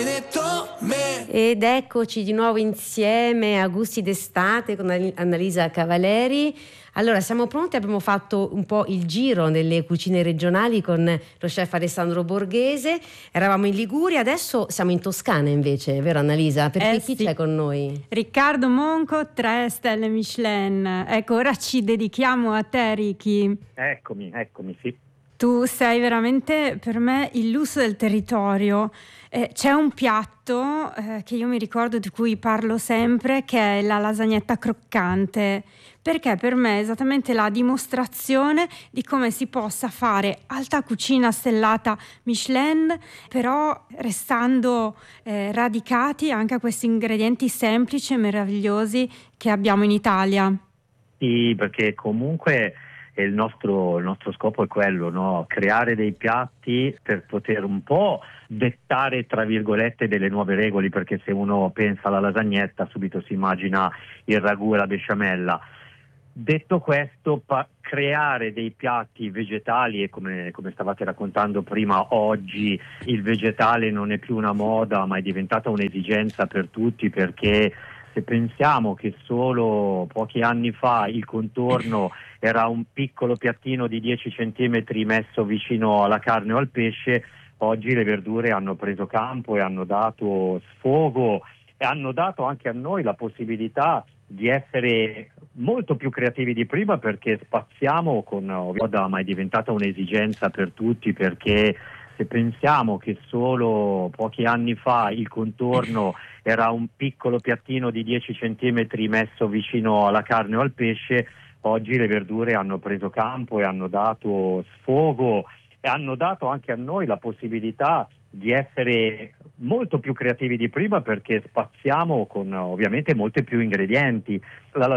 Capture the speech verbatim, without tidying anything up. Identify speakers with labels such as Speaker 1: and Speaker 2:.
Speaker 1: detto me.
Speaker 2: Ed eccoci di nuovo insieme a Gusti d'estate con Annalisa Cavaleri. Allora, siamo pronti, abbiamo fatto un po' il giro nelle cucine regionali con lo chef Alessandro Borghese. Eravamo in Liguria, adesso siamo in Toscana invece, vero Annalisa? Perché
Speaker 3: Eh
Speaker 2: chi
Speaker 3: sì.
Speaker 2: c'è con noi?
Speaker 3: Riccardo Monco, tre stelle Michelin. Ecco, ora ci dedichiamo a te, Ricky.
Speaker 4: Eccomi, eccomi, sì.
Speaker 3: Tu sei veramente per me il lusso del territorio. Eh, c'è un piatto eh, che io mi ricordo, di cui parlo sempre, che è la lasagnetta croccante, perché per me è esattamente la dimostrazione di come si possa fare alta cucina stellata Michelin, però restando eh, radicati anche a questi ingredienti semplici e meravigliosi che abbiamo in Italia.
Speaker 4: Sì, perché comunque il nostro, il nostro scopo è quello, no? Creare dei piatti per poter un po' dettare, tra virgolette, delle nuove regole, perché se uno pensa alla lasagnetta subito si immagina il ragù e la besciamella. Detto questo, pa- creare dei piatti vegetali, e come, come stavate raccontando prima, oggi il vegetale non è più una moda, ma è diventata un'esigenza per tutti, perché se pensiamo che solo pochi anni fa il contorno era un piccolo piattino di dieci centimetri messo vicino alla carne o al pesce, oggi le verdure hanno preso campo e hanno dato sfogo e hanno dato anche a noi la possibilità di essere molto più creativi di prima, perché spaziamo con moda, ma è diventata un'esigenza per tutti, perché se pensiamo che solo pochi anni fa il contorno era un piccolo piattino di dieci centimetri messo vicino alla carne o al pesce, oggi le verdure hanno preso campo e hanno dato sfogo e hanno dato anche a noi la possibilità di essere molto più creativi di prima, perché spaziamo con ovviamente molti più ingredienti. La